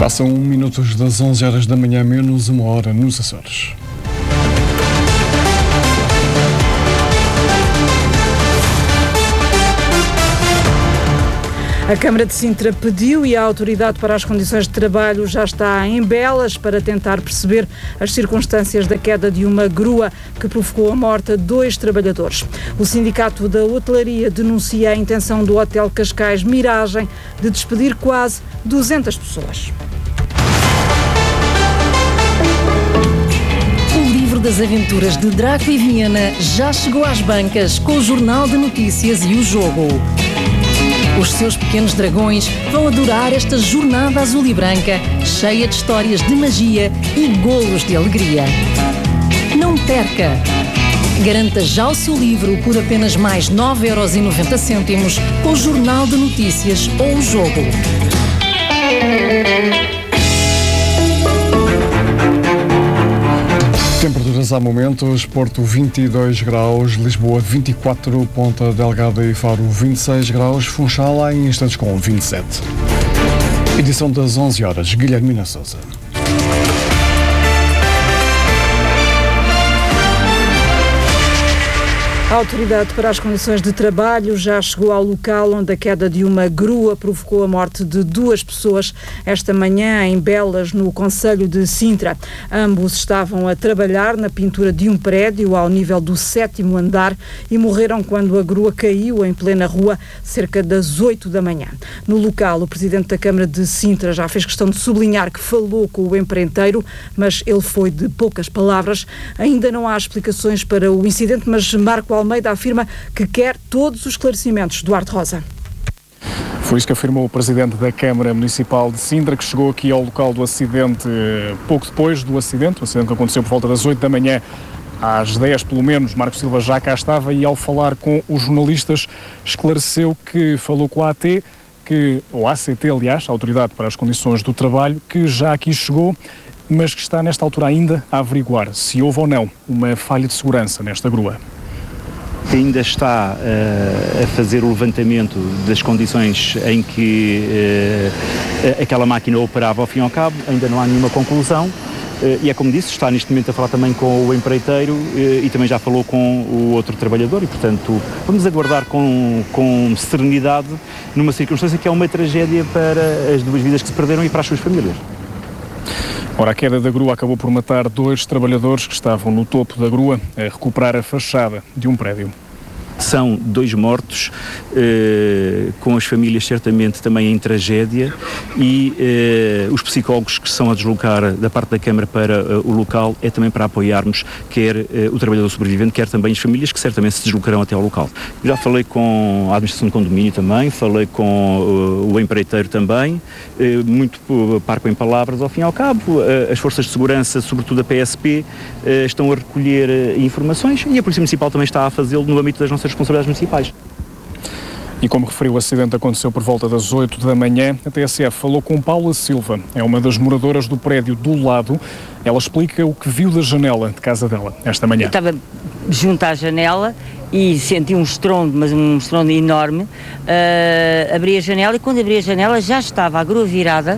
Passam 1 minuto das 11 horas da manhã, menos 1 hora nos Açores. A Câmara de Sintra pediu e a Autoridade para as Condições de Trabalho já está em Belas para tentar perceber as circunstâncias da queda de uma grua que provocou a morte de 2 trabalhadores. O Sindicato da Hotelaria denuncia a intenção do Hotel Cascais Miragem de despedir quase 200 pessoas. O livro das aventuras de Draco e Viena já chegou às bancas com o Jornal de Notícias e o Jogo. Os seus pequenos dragões vão adorar esta jornada azul e branca, cheia de histórias de magia e golos de alegria. Não perca! Garanta já o seu livro por apenas mais 9,90€ com o Jornal de Notícias ou o Jogo. Temperaturas há momentos: Porto 22 graus, Lisboa 24, Ponta Delgada e Faro 26 graus, Funchal há em instantes com 27. Edição das 11 horas, Guilhermina Sousa. A Autoridade para as Condições de Trabalho já chegou ao local onde a queda de uma grua provocou a morte de 2 pessoas esta manhã em Belas, no concelho de Sintra. Ambos estavam a trabalhar na pintura de um prédio ao nível do 7º andar e morreram quando a grua caiu em plena rua, cerca das 8 da manhã. No local, o Presidente da Câmara de Sintra já fez questão de sublinhar que falou com o empreiteiro, mas ele foi de poucas palavras. Ainda não há explicações para o incidente, mas Marco Almeida afirma que quer todos os esclarecimentos. Duarte Rosa. Foi isso que afirmou o Presidente da Câmara Municipal de Sintra, que chegou aqui ao local do acidente pouco depois do acidente. O acidente que aconteceu por volta das 8 da manhã, às 10 pelo menos. Marco Silva já cá estava e, ao falar com os jornalistas, esclareceu que falou com a AT, ou ACT, aliás, a Autoridade para as Condições do Trabalho, que já aqui chegou, mas que está nesta altura ainda a averiguar se houve ou não uma falha de segurança nesta grua. Ainda está a fazer o levantamento das condições em que aquela máquina operava ao fim e ao cabo. Ainda não há nenhuma conclusão e é como disse, está neste momento a falar também com o empreiteiro e também já falou com o outro trabalhador e, portanto, vamos aguardar com serenidade numa circunstância que é uma tragédia para as 2 vidas que se perderam e para as suas famílias. Ora, a queda da grua acabou por matar 2 trabalhadores que estavam no topo da grua a recuperar a fachada de um prédio. São 2 mortos, com as famílias certamente também em tragédia e os psicólogos que são a deslocar da parte da Câmara para o local é também para apoiarmos quer o trabalhador sobrevivente, quer também as famílias que certamente se deslocarão até ao local. Já falei com a administração de condomínio também, falei com o empreiteiro também, muito parco em palavras ao fim e ao cabo. As forças de segurança, sobretudo a PSP, estão a recolher informações e a Polícia Municipal também está a fazê-lo no âmbito das nossas responsabilidades municipais. E como referiu, o acidente aconteceu por volta das 8 da manhã. A TSF falou com Paula Silva, é uma das moradoras do prédio do lado. Ela explica o que viu da janela de casa dela esta manhã. Eu estava junto à janela e senti um estrondo, mas um estrondo enorme. Abri a janela e quando abri a janela já estava a grua virada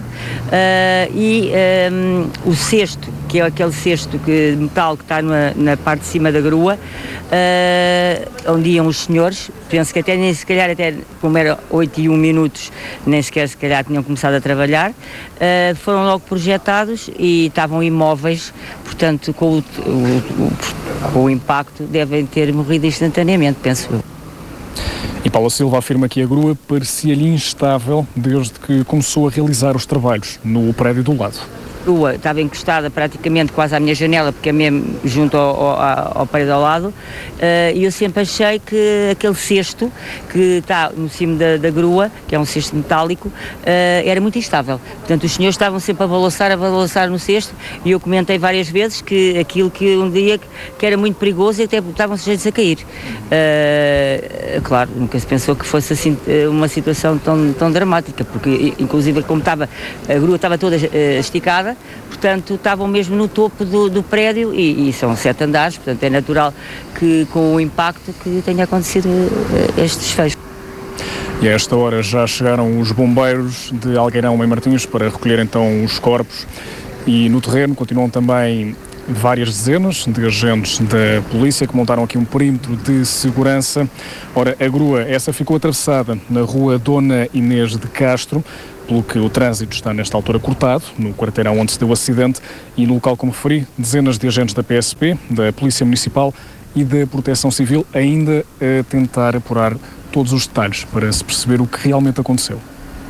o cesto, que é aquele cesto de metal que está na parte de cima da grua, onde iam os senhores, penso que até como era 8 e 1 minutos, nem sequer se calhar tinham começado a trabalhar, foram logo projetados e estavam imóveis, portanto com o impacto devem ter morrido instantaneamente, penso eu. E Paula Silva afirma que a grua parecia-lhe instável desde que começou a realizar os trabalhos no prédio do lado. A grua estava encostada praticamente quase à minha janela, porque é mesmo junto ao prédio ao lado, e eu sempre achei que aquele cesto que está no cimo da grua, que é um cesto metálico, era muito instável. Portanto, os senhores estavam sempre a balançar no cesto, e eu comentei várias vezes que aquilo que um dia que era muito perigoso e até estavam sujeitos a cair. Claro, nunca se pensou que fosse assim uma situação tão dramática, porque inclusive como a grua estava toda esticada, portanto estavam mesmo no topo do prédio e são 7 andares, portanto é natural que com o impacto que tenha acontecido este desfecho. E a esta hora já chegaram os bombeiros de Algueirão em Martins para recolher então os corpos, e no terreno continuam também várias dezenas de agentes da polícia que montaram aqui um perímetro de segurança. Ora, a grua, essa ficou atravessada na rua Dona Inês de Castro, pelo que o trânsito está nesta altura cortado, no quarteirão onde se deu o acidente, e no local, como referi, dezenas de agentes da PSP, da Polícia Municipal e da Proteção Civil ainda a tentar apurar todos os detalhes para se perceber o que realmente aconteceu.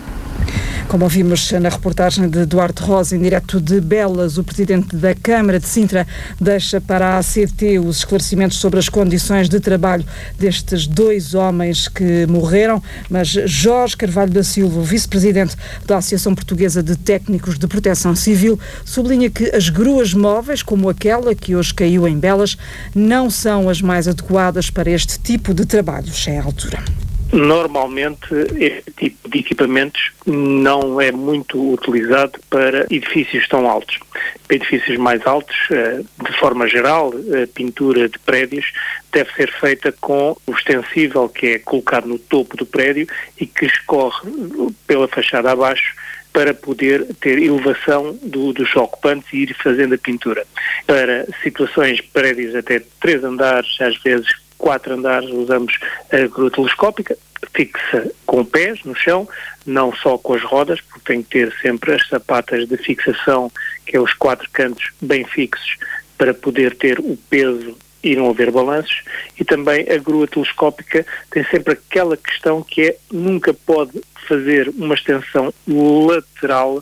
Como ouvimos na reportagem de Duarte Rosa, em direto de Belas, o Presidente da Câmara de Sintra deixa para a ACT os esclarecimentos sobre as condições de trabalho destes 2 homens que morreram, mas Jorge Carvalho da Silva, o Vice-Presidente da Associação Portuguesa de Técnicos de Proteção Civil, sublinha que as gruas móveis, como aquela que hoje caiu em Belas, não são as mais adequadas para este tipo de trabalhos à altura. Normalmente, este tipo de equipamentos não é muito utilizado para edifícios tão altos. Para edifícios mais altos, de forma geral, a pintura de prédios deve ser feita com o extensível que é colocado no topo do prédio e que escorre pela fachada abaixo para poder ter elevação dos ocupantes e ir fazendo a pintura. Para situações, prédios até 3 andares, às vezes 4 andares, usamos a grua telescópica, fixa com pés no chão, não só com as rodas, porque tem que ter sempre as sapatas de fixação, que é os 4 cantos bem fixos, para poder ter o peso e não haver balanços. E também a grua telescópica tem sempre aquela questão que é, nunca pode fazer uma extensão lateral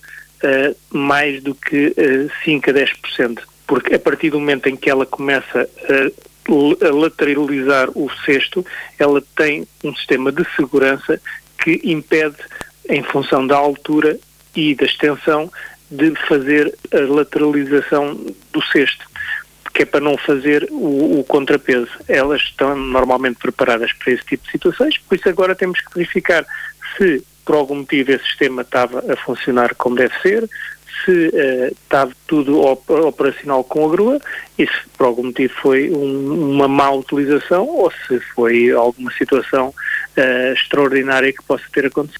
mais do que 5 a 10%, porque a partir do momento em que ela começa a lateralizar o cesto, ela tem um sistema de segurança que impede, em função da altura e da extensão, de fazer a lateralização do cesto, que é para não fazer o contrapeso. Elas estão normalmente preparadas para esse tipo de situações, por isso agora temos que verificar se por algum motivo esse sistema estava a funcionar como deve ser, se estava tudo operacional com a grua e se por algum motivo foi uma má utilização ou se foi alguma situação extraordinária que possa ter acontecido.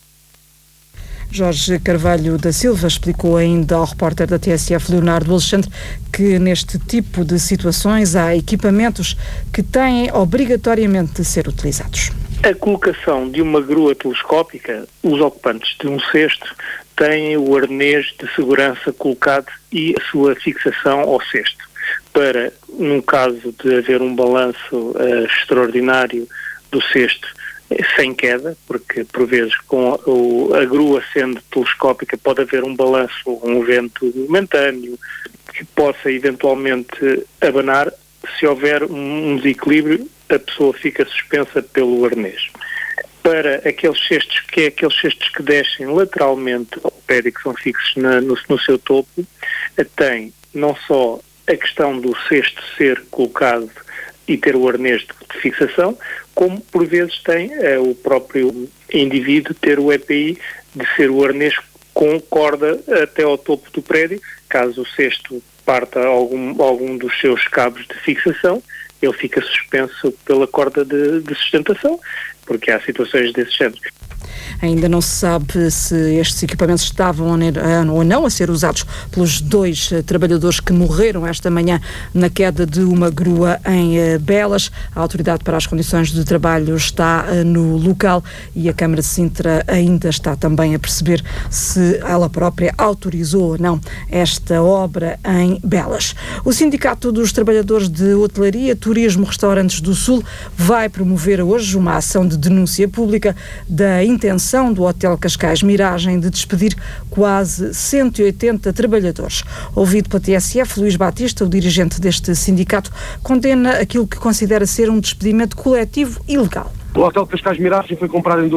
Jorge Carvalho da Silva explicou ainda ao repórter da TSF Leonardo Alexandre que neste tipo de situações há equipamentos que têm obrigatoriamente de ser utilizados. A colocação de uma grua telescópica, os ocupantes de um cesto têm o arnês de segurança colocado e a sua fixação ao cesto. Para, num caso de haver um balanço extraordinário do cesto, sem queda, porque por vezes com a grua sendo telescópica pode haver um balanço, um vento momentâneo que possa eventualmente abanar. Se houver um desequilíbrio, a pessoa fica suspensa pelo arnês. Para aqueles cestos que descem lateralmente ao prédio, que são fixos no seu topo, tem não só a questão do cesto ser colocado e ter o arnês de fixação, como por vezes tem o próprio indivíduo ter o EPI de ser o arnês com corda até ao topo do prédio. Caso o cesto parta algum dos seus cabos de fixação, ele fica suspenso pela corda de sustentação, porque há situações desse género. Ainda não se sabe se estes equipamentos estavam ou não a ser usados pelos 2 trabalhadores que morreram esta manhã na queda de uma grua em Belas. A Autoridade para as Condições de Trabalho está no local e a Câmara de Sintra ainda está também a perceber se ela própria autorizou ou não esta obra em Belas. O Sindicato dos Trabalhadores de Hotelaria, Turismo, Restaurantes do Sul vai promover hoje uma ação de denúncia pública da intenção do Hotel Cascais Miragem de despedir quase 180 trabalhadores. Ouvido pela TSF, Luís Batista, o dirigente deste sindicato, condena aquilo que considera ser um despedimento coletivo ilegal. O Hotel Cascais Miragem foi comprado em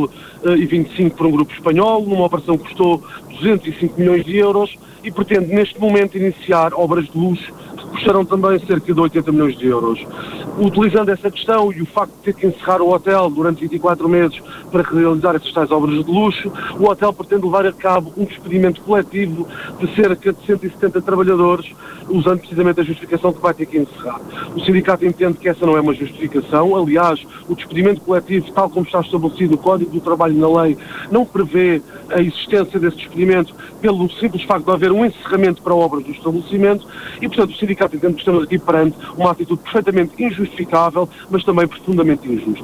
2025 por um grupo espanhol, numa operação que custou 205 milhões de euros e pretende neste momento iniciar obras de luxo custaram também cerca de 80 milhões de euros. Utilizando essa questão e o facto de ter que encerrar o hotel durante 24 meses para realizar essas tais obras de luxo, o hotel pretende levar a cabo um despedimento coletivo de cerca de 170 trabalhadores, usando precisamente a justificação que vai ter que encerrar. O sindicato entende que essa não é uma justificação. Aliás, o despedimento coletivo, tal como está estabelecido no Código do Trabalho e na lei, não prevê a existência desse despedimento pelo simples facto de haver um encerramento para obras do estabelecimento e, portanto, o sindicato entende que estamos aqui perante uma atitude perfeitamente injustificável, mas também profundamente injusta.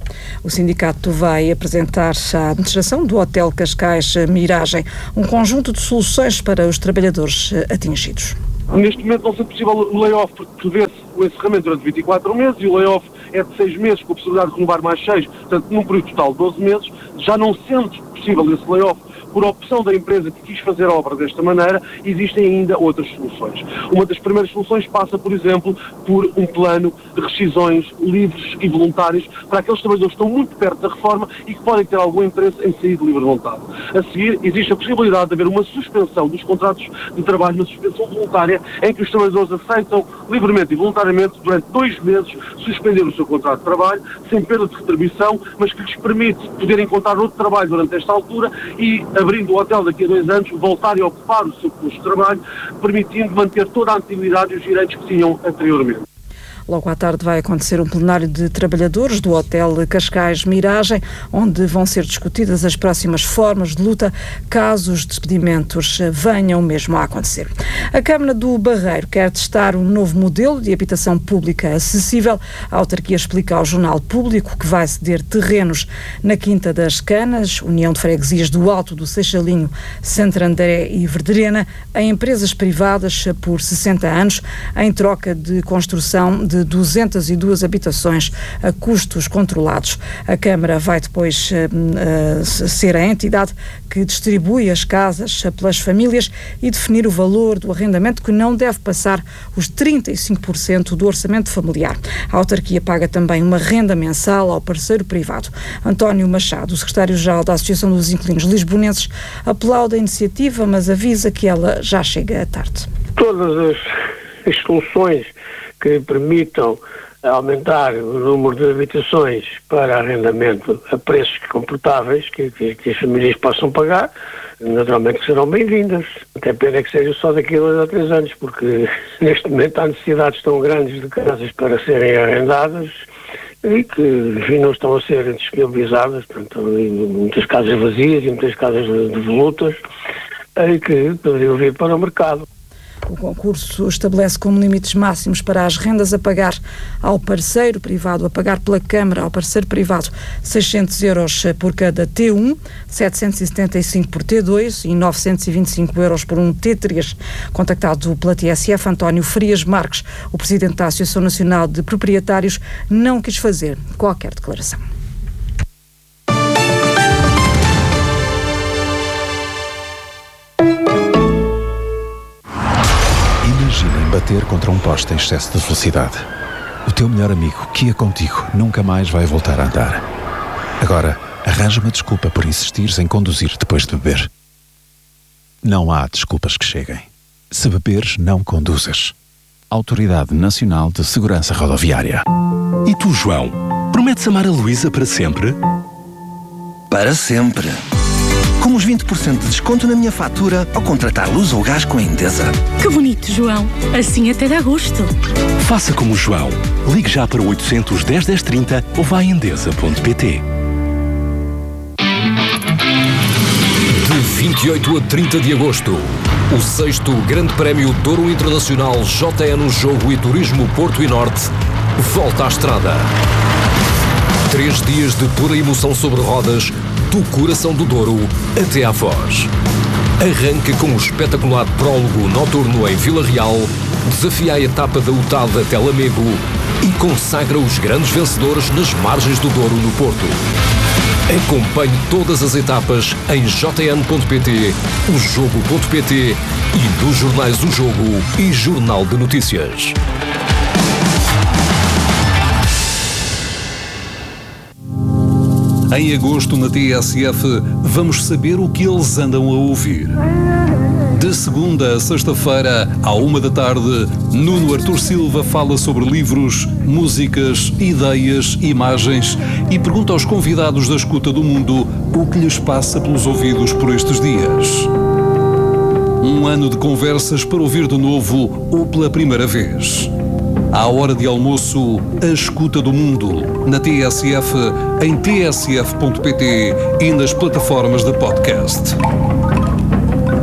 O sindicato vai apresentar à administração do Hotel Cascais Miragem um conjunto de soluções para os trabalhadores atingidos. Neste momento não sendo possível o layoff, porque prevê-se o encerramento durante 24 meses e o layoff é de 6 meses, com a possibilidade de renovar mais 6, portanto, num período total de 12 meses. Já não sendo possível esse layoff, por opção da empresa que quis fazer a obra desta maneira, existem ainda outras soluções. Uma das primeiras soluções passa, por exemplo, por um plano de rescisões livres e voluntários para aqueles trabalhadores que estão muito perto da reforma e que podem ter algum interesse em sair de livre vontade. A seguir, existe a possibilidade de haver uma suspensão dos contratos de trabalho, uma suspensão voluntária, em que os trabalhadores aceitam livremente e voluntariamente, durante 2 meses, suspender o seu contrato de trabalho, sem perda de retribuição, mas que lhes permite poder encontrar outro trabalho durante esta altura e, abrindo o hotel daqui a 2 anos, voltarem a ocupar o seu posto de trabalho, permitindo manter toda a atividade e os direitos que tinham anteriormente. Logo à tarde vai acontecer um plenário de trabalhadores do Hotel Cascais Miragem, onde vão ser discutidas as próximas formas de luta caso os despedimentos venham mesmo a acontecer. A Câmara do Barreiro quer testar um novo modelo de habitação pública acessível. A autarquia explica ao Jornal Público que vai ceder terrenos na Quinta das Canas, União de Freguesias do Alto do Seixalinho, Santo André e Verderena, a empresas privadas por 60 anos, em troca de construção de 202 habitações a custos controlados. A Câmara vai depois ser a entidade que distribui as casas pelas famílias e definir o valor do arrendamento, que não deve passar os 35% do orçamento familiar. A autarquia paga também uma renda mensal ao parceiro privado. António Machado, o secretário-geral da Associação dos Inquilinos Lisbonenses, aplaude a iniciativa, mas avisa que ela já chega à tarde. Todas as soluções que permitam aumentar o número de habitações para arrendamento a preços comportáveis que as famílias possam pagar, naturalmente serão bem-vindas. Até pena que seja só daqui a 2 ou 3 anos, porque neste momento há necessidades tão grandes de casas para serem arrendadas e que, enfim, não estão a ser disponibilizadas. Portanto, muitas casas vazias e muitas casas de volutas que poderiam vir para o mercado. O concurso estabelece como limites máximos para as rendas a pagar ao parceiro privado, a pagar pela Câmara ao parceiro privado, 600 euros por cada T1, 775 por T2 e 925 euros por um T3. Contactado pela TSF, António Frias Marques, o presidente da Associação Nacional de Proprietários, não quis fazer qualquer declaração. Imaginem bater contra um poste em excesso de velocidade. O teu melhor amigo, que ia contigo, nunca mais vai voltar a andar. Agora, arranja uma desculpa por insistires em conduzir depois de beber. Não há desculpas que cheguem. Se beberes, não conduzas. Autoridade Nacional de Segurança Rodoviária. E tu, João, prometes amar a Luísa para sempre? Para sempre. Com os 20% de desconto na minha fatura ao contratar luz ou gás com a Endesa. Que bonito, João. Assim até dá gosto. Faça como o João. Ligue já para o 810 1030 ou vá a endesa.pt. De 28 a 30 de agosto, o 6º Grande Prémio Douro Internacional JN Jogo e Turismo Porto e Norte volta à estrada. 3 dias de pura emoção sobre rodas, do coração do Douro até à Foz. Arranca com o espetacular prólogo noturno em Vila Real, desafia a etapa da UTAD até Lamego e consagra os grandes vencedores nas margens do Douro no Porto. Acompanhe todas as etapas em jn.pt, ojogo.pt e nos jornais O Jogo e Jornal de Notícias. Em agosto, na TSF, vamos saber o que eles andam a ouvir. De segunda a sexta-feira, à 13h, Nuno Artur Silva fala sobre livros, músicas, ideias, imagens e pergunta aos convidados da Escuta do Mundo o que lhes passa pelos ouvidos por estes dias. Um ano de conversas para ouvir de novo ou pela primeira vez. À hora de almoço, a Escuta do Mundo, na TSF, em tsf.pt e nas plataformas de podcast.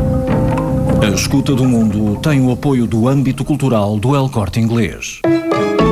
A Escuta do Mundo tem o apoio do âmbito cultural do El Corte Inglês.